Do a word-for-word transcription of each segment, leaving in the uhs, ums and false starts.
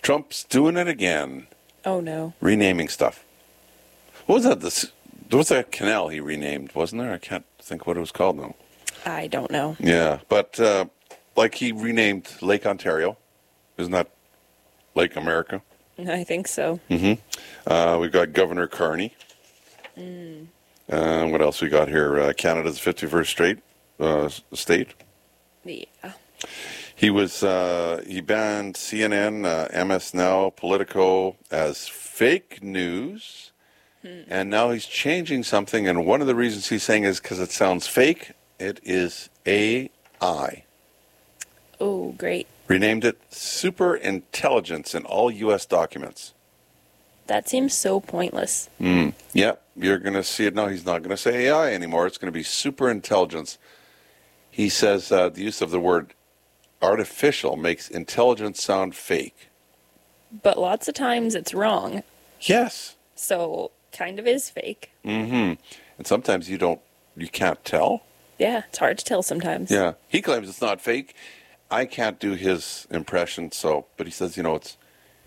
Trump's doing it again. Oh, no. Renaming stuff. What was that? This, there was that canal he renamed, wasn't there? I can't think what it was called now. I don't know. Yeah, but uh, like he renamed Lake Ontario. Isn't that Lake America? I think so. Mm-hmm. Uh, we've got Governor Carney. Mm. Uh, what else we got here? Uh, Canada's fifty-first straight uh, state. Yeah. He was uh, he banned C N N, uh, M S Now, Politico as fake news, hmm. and now he's changing something. And one of the reasons he's saying is because it sounds fake. It is A I. Oh, great. Renamed it Super Intelligence in all U S documents. That seems so pointless. Mm. Yeah, you're going to see it now. He's not going to say A I anymore. It's going to be Super Intelligence. He says uh, the use of the word artificial makes intelligence sound fake. But lots of times it's wrong. Yes. So kind of is fake. Mm-hmm. And sometimes you don't, you can't tell. Yeah, it's hard to tell sometimes. Yeah. He claims it's not fake. I can't do his impression, so, but he says, you know, it's,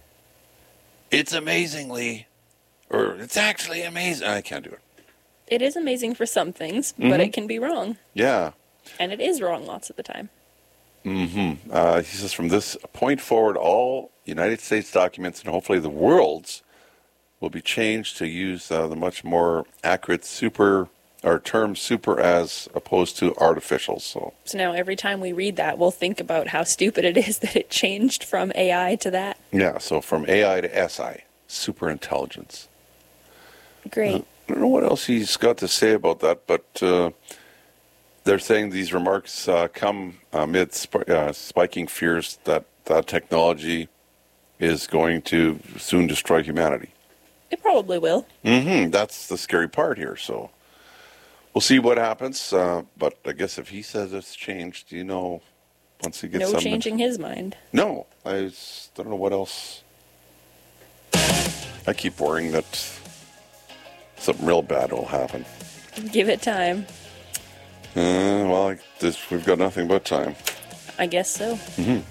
it's amazingly, or it's actually amazing. I can't do it. It is amazing for some things, mm-hmm. but it can be wrong. Yeah. And it is wrong lots of the time. Mm-hmm. Uh, he says, from this point forward, all United States documents and hopefully the world's will be changed to use uh, the much more accurate super, or term super as opposed to artificial. So. so now every time we read that, we'll think about how stupid it is that it changed from A I to that. Yeah, so from A I to S I, super intelligence. Great. Uh, I don't know what else he's got to say about that, but uh, they're saying these remarks uh, come amid sp- uh, spiking fears that that technology is going to soon destroy humanity. It probably will. Mm-hmm. That's the scary part here, so we'll see what happens. Uh, but I guess if he says it's changed, you know, once he gets no something... changing his mind. No. I just don't know what else. I keep worrying that something real bad will happen. Give it time. Uh, well, I, this, we've got nothing but time. I guess so. Mm-hmm.